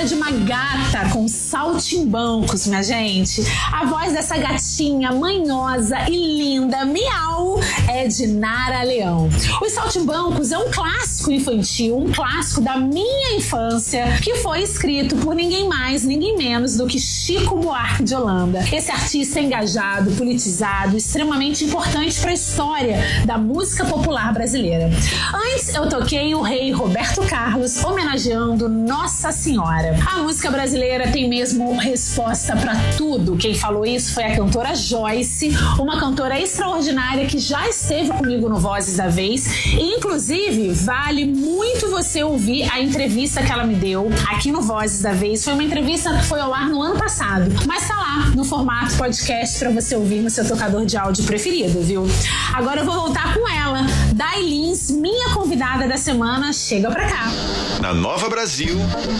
de uma gata com saltimbancos, minha gente. A voz dessa gatinha manhosa e linda, miau, é de Nara Leão. Os Saltimbancos é um clássico infantil, um clássico da minha infância, que foi escrito por ninguém mais, ninguém menos do que Chico Buarque de Holanda. Esse artista engajado, politizado, extremamente importante para a história da música popular brasileira. Antes eu toquei o rei Roberto Carlos, homenageando Nossa Senhora. A música brasileira tem mesmo resposta para tudo. Quem falou isso foi a cantora Joyce, uma cantora extraordinária que já esteve comigo no Vozes da Vez. E, inclusive, vale muito você ouvir a entrevista que ela me deu aqui no Vozes da Vez. Foi uma entrevista que foi ao ar no ano passado, mas tá lá no formato podcast para você ouvir no seu tocador de áudio preferido, viu? Agora eu vou voltar com ela, Day Lins, minha convidada da semana. Chega pra cá. Na Nova Brasil,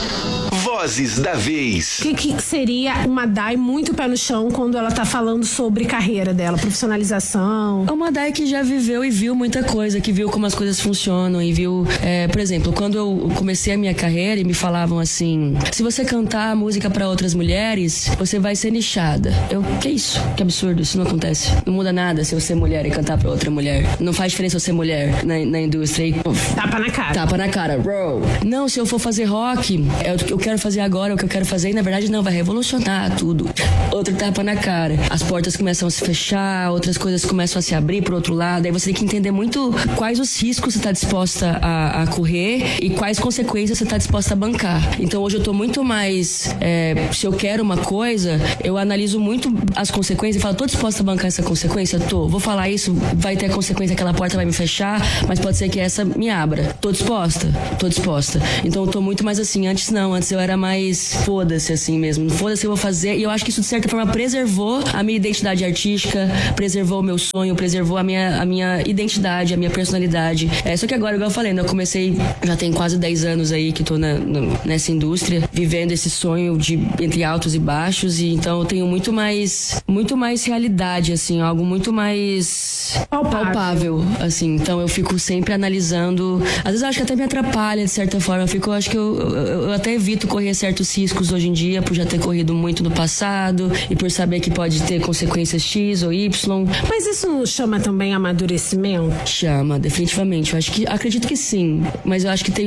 Vozes da Vez. O que seria uma Day muito pé no chão quando ela tá falando sobre carreira dela, profissionalização? É uma Day que já viveu e viu muita coisa, que viu como as coisas funcionam e viu, por exemplo, quando eu comecei a minha carreira e me falavam assim, se você cantar música pra outras mulheres, você vai ser nichada. Que isso? Que absurdo, isso não acontece. Não muda nada se eu ser mulher e cantar pra outra mulher. Não faz diferença eu ser mulher na indústria. Tapa na cara. Tapa na cara, bro. Não, se eu for fazer rock, é o que eu quero fazer agora, é o que eu quero fazer, e na verdade não, vai revolucionar tudo. Outro tapa na cara. As portas começam a se fechar, outras coisas começam a se abrir pro outro lado, aí você tem que entender muito quais os riscos você tá disposta a correr e quais consequências você tá disposta a bancar. Então hoje eu tô muito mais, se eu quero uma coisa, eu analiso muito as consequências e falo, tô disposta a bancar essa consequência? Tô. Vou falar isso, vai ter a consequência, aquela porta vai me fechar, mas pode ser que essa me abra. Tô disposta? Tô disposta. Então eu tô muito mais assim, antes eu era mais foda-se assim mesmo, foda-se eu vou fazer, e eu acho que isso de certa forma preservou a minha identidade artística, preservou o meu sonho, preservou a minha identidade, a minha personalidade. Só que agora, igual eu falei, eu comecei, já tem quase 10 anos aí que tô nessa indústria, vivendo esse sonho entre altos e baixos, e então eu tenho muito mais realidade, assim, algo muito mais palpável, assim. Então eu fico sempre analisando, às vezes eu acho que até me atrapalha de certa forma, eu acho que eu até evito correr certos riscos hoje em dia, por já ter corrido muito no passado e por saber que pode ter consequências X ou Y. Mas isso não chama também amadurecimento? Chama, definitivamente. Acredito que sim, mas eu acho que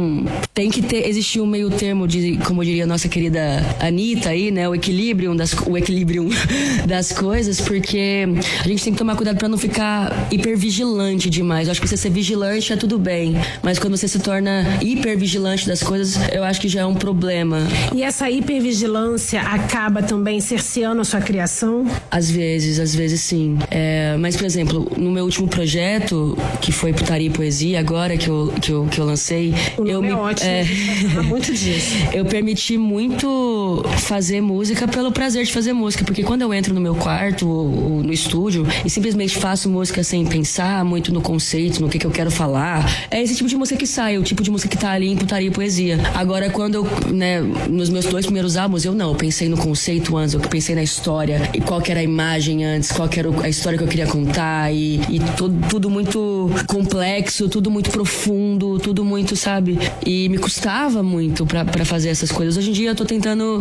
existir um meio termo de, como diria a nossa querida Anitta aí, né, o equilíbrio das coisas, porque a gente tem que tomar cuidado pra não ficar hipervigilante demais. Eu acho que você ser vigilante é tudo bem, mas quando você se torna hipervigilante das coisas, eu acho que já é um problema. E essa hipervigilância acaba também cerceando a sua criação? Às vezes sim. Mas, por exemplo, no meu último projeto, que foi Putaria e Poesia, agora que eu lancei, ótimo. Muito disso. Eu permiti muito fazer música pelo prazer de fazer música, porque quando eu entro no meu quarto ou no estúdio e simplesmente faço música sem pensar muito no conceito, no que eu quero falar, é esse tipo de música que sai, o tipo de música que tá ali em Putaria e Poesia. Agora, quando eu, nos meus 2 primeiros álbuns, eu pensei no conceito antes, eu pensei na história, e qual que era a imagem antes, qual que era a história que eu queria contar, e tudo muito complexo, tudo muito profundo, tudo muito, sabe? E me custava muito pra fazer essas coisas. Hoje em dia eu tô tentando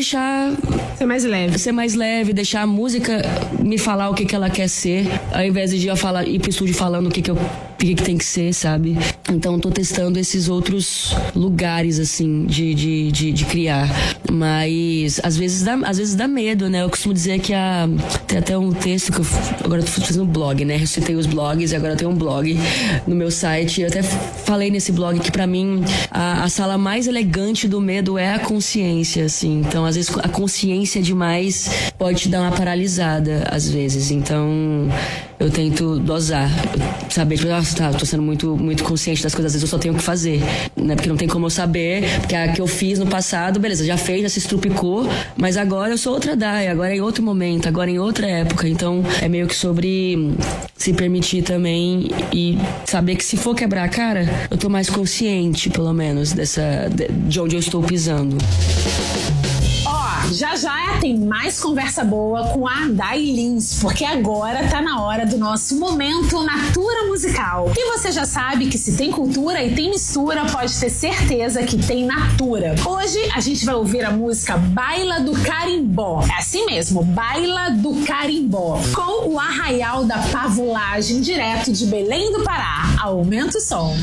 ser mais leve, deixar a música me falar o que ela quer ser, ao invés de eu ir pro estúdio falando o que tem que ser, sabe? Então tô testando esses outros lugares, assim, de criar. Mas às vezes dá medo, né? Eu costumo dizer que tem até um texto que agora eu tô fazendo um blog, né? Eu citei os blogs e agora eu tenho um blog no meu site. Eu até falei nesse blog que pra mim a sala mais elegante do medo é a consciência, assim. Então às vezes a consciência demais pode te dar uma paralisada, às vezes. Então eu tento dosar, saber, tipo, tô sendo muito, muito consciente das coisas, às vezes eu só tenho o que fazer, né? Porque não tem como eu saber, porque a que eu fiz no passado, beleza, já fez, já se estrupicou, mas agora eu sou outra Day, agora é em outro momento, agora é em outra época. Então é meio que sobre se permitir também e saber que se for quebrar a cara, eu tô mais consciente, pelo menos, de onde eu estou pisando. Já tem mais conversa boa com a Day Lins, porque agora tá na hora do nosso Momento Natura Musical. E você já sabe que se tem cultura e tem mistura, pode ter certeza que tem Natura. Hoje a gente vai ouvir a música Baila do Carimbó. É assim mesmo, Baila do Carimbó, com o Arraial da Pavulagem, direto de Belém do Pará. Aumenta o som.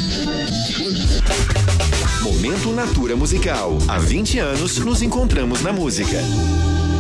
Momento Natura Musical. Há 20 anos nos encontramos na música.